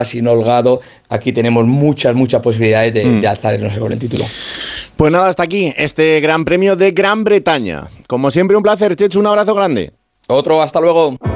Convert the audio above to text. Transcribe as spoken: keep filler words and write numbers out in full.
sin holgado, aquí tenemos muchas, muchas posibilidades de, mm. de alzarnos con el título. Pues nada, hasta aquí este Gran Premio de Gran Bretaña. Como siempre, un placer, Chechu, un abrazo grande. Otro, hasta luego.